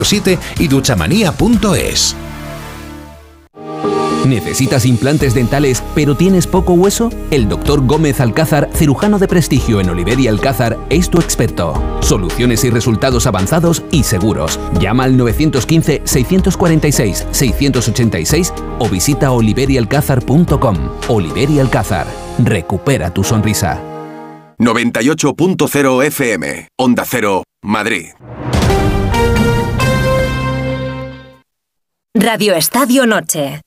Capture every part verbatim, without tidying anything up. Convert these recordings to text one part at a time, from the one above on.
siete y duchamanía punto es. ¿Necesitas implantes dentales pero tienes poco hueso? El doctor Gómez Alcázar, cirujano de prestigio en Oliver y Alcázar, es tu experto. Soluciones y resultados avanzados y seguros. Llama al nueve uno cinco, seis cuatro seis, seis ocho seis o visita oliver y alcázar punto com. Oliver y Alcázar. Recupera tu sonrisa. noventa y ocho punto cero F M. Onda Cero, Madrid. Radio Estadio Noche.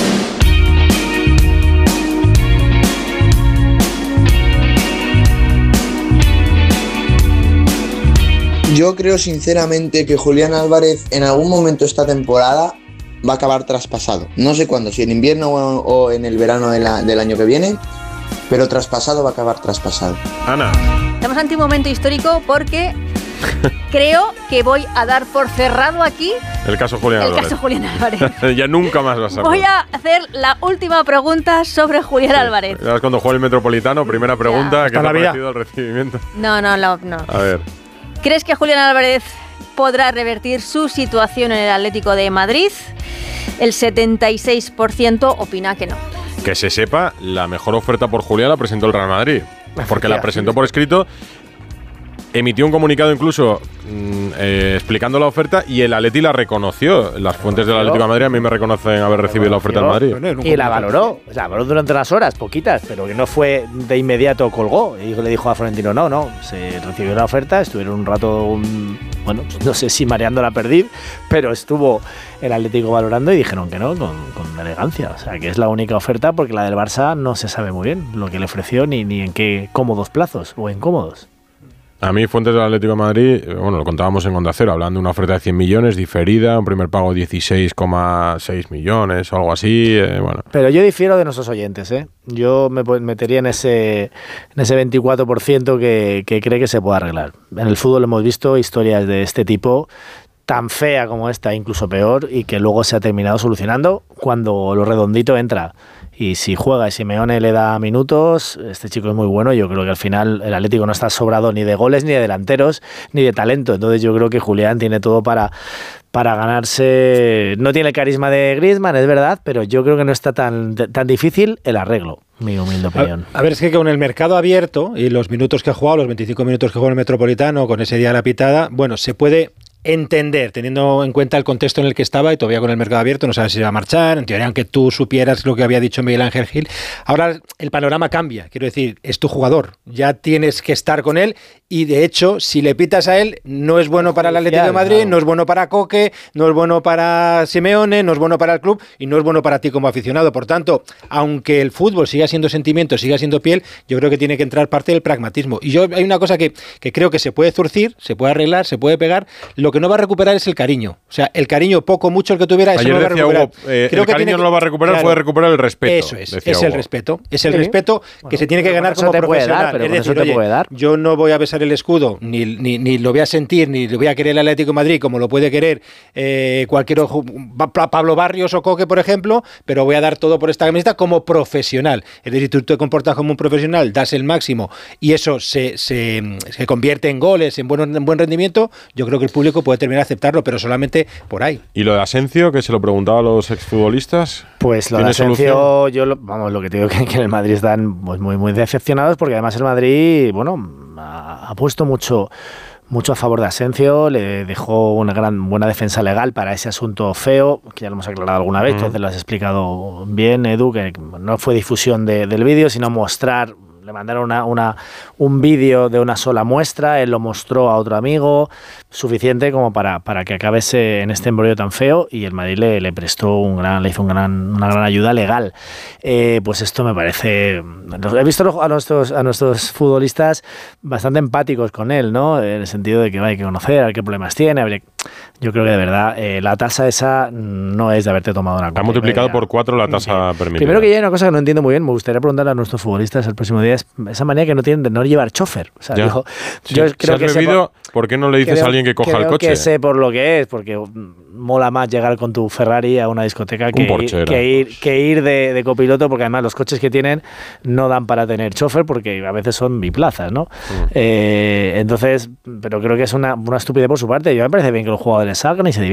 Yo creo sinceramente que Julián Álvarez en algún momento esta temporada va a acabar traspasado. No sé cuándo, si en invierno o, o en el verano de la, del año que viene, pero traspasado va a acabar traspasado. Ana. Estamos ante un momento histórico porque creo que voy a dar por cerrado aquí el caso Julián el Álvarez. caso Julián Álvarez. Ya nunca más vas a Voy a hacer la última pregunta sobre Julián sí. Álvarez. Ya cuando juega el Metropolitano, primera pregunta, ¿qué te ha parecido el recibimiento? No, no, no, no. A ver. ¿Crees que Julián Álvarez podrá revertir su situación en el Atlético de Madrid? El setenta y seis por ciento opina que no. Que se sepa, la mejor oferta por Julián la presentó el Real Madrid. Porque la presentó por escrito, emitió un comunicado incluso mmm, eh, explicando la oferta y el Atleti la reconoció. Las fuentes del Atlético de Madrid a mí me reconocen haber recibido la oferta del Madrid. Y la valoró, o sea, valoró durante unas horas, poquitas, pero que no fue de inmediato colgó. Y le dijo a Florentino, no, no, se recibió la oferta, estuvieron un rato, un, bueno, no sé si mareando la perdiz, pero estuvo el Atlético valorando y dijeron que no, con, con elegancia. O sea, que es la única oferta porque la del Barça no se sabe muy bien lo que le ofreció ni, ni en qué cómodos plazos o incómodos. A mí, fuentes del Atlético de Madrid, bueno, lo contábamos en Onda Cero, hablando de una oferta de cien millones, diferida, un primer pago de dieciséis coma seis millones o algo así, eh, bueno. Pero yo difiero de nuestros oyentes, ¿eh? Yo me metería en ese, en ese veinticuatro por ciento que, que cree que se puede arreglar. En el fútbol hemos visto historias de este tipo, tan fea como esta, incluso peor, y que luego se ha terminado solucionando cuando lo redondito entra. Y si juega y Simeone le da minutos, este chico es muy bueno. Yo creo que al final el Atlético no está sobrado ni de goles, ni de delanteros, ni de talento. Entonces yo creo que Julián tiene todo para, para ganarse. No tiene el carisma de Griezmann, es verdad, pero yo creo que no está tan, tan difícil el arreglo, mi humilde opinión. A, a ver, es que con el mercado abierto y los minutos que ha jugado, los veinticinco minutos que jugó en el Metropolitano, con ese día de la pitada, bueno, se puede entender, teniendo en cuenta el contexto en el que estaba y todavía con el mercado abierto, no sabes si va a marchar, en teoría, aunque tú supieras lo que había dicho Miguel Ángel Gil. Ahora el panorama cambia, quiero decir, es tu jugador, ya tienes que estar con él y de hecho, si le pitas a él, no es bueno para el Atlético de Madrid, no. no es bueno para Coque, no es bueno para Simeone, no es bueno para el club y no es bueno para ti como aficionado. Por tanto, aunque el fútbol siga siendo sentimiento, siga siendo piel, yo creo que tiene que entrar parte del pragmatismo. Y yo hay una cosa que, que creo que se puede zurcir, se puede arreglar, se puede pegar. Lo que no va a recuperar es el cariño. O sea, el cariño, poco, mucho el que tuviera, eso Ayer no lo va a recuperar. Hugo, eh, el cariño que no lo va a recuperar, claro, puede recuperar el respeto. Eso es, es el respeto. Es el sí. respeto que bueno, se tiene que ganar como Dar, profesional. pero es decir, eso te oye, puede dar. Yo no voy a besar el escudo, ni, ni, ni lo voy a sentir, ni lo voy a querer el Atlético de Madrid, como lo puede querer eh, cualquier Pablo Barrios o Coque, por ejemplo, pero voy a dar todo por esta camiseta como profesional. Es decir, tú te comportas como un profesional, das el máximo y eso se, se, se convierte en goles, en buen, en buen rendimiento, yo creo que el público puede terminar a aceptarlo, pero solamente por ahí. ¿Y lo de Asencio, que se lo preguntaba a los exfutbolistas? Pues lo de Asencio, yo lo, vamos, lo que te digo que, que en el Madrid están pues, muy, muy decepcionados, porque además el Madrid, bueno, ha, ha puesto mucho mucho a favor de Asencio, le dejó una gran buena defensa legal para ese asunto feo, que ya lo hemos aclarado alguna vez, mm. entonces lo has explicado bien, Edu, que no fue difusión de, del vídeo, sino mostrar. Le mandaron una, una, un vídeo de una sola muestra, él lo mostró a otro amigo, suficiente como para, para que acabe ese, en este embrollo tan feo, y el Madrid le, le prestó un gran, le hizo un gran, una gran ayuda legal. Eh, pues esto me parece... He visto a nuestros, a nuestros futbolistas bastante empáticos con él, ¿no? En el sentido de que hay que conocer, a ver qué problemas tiene, a ver... Yo creo que de verdad eh, la tasa esa no es de haberte tomado una copa. Ha multiplicado por cuatro la tasa sí. permitida. Primero que ya hay una cosa que no entiendo muy bien, me gustaría preguntarle a nuestros futbolistas el próximo día, es esa manera que no tienen de no llevar chofer. O sea, ya. digo, sí. yo si creo has que bebido, se... ¿por qué no le dices creo, a alguien que coja creo el coche? Que sé por lo que es, porque mola más llegar con tu Ferrari a una discoteca que ir, que ir, que ir de, de copiloto, porque además los coches que tienen no dan para tener chofer, porque a veces son biplazas, ¿no? Mm. Eh, entonces, pero creo que es una, una estupidez por su parte. Yo me parece bien que los jugadores salgan y se diviertan.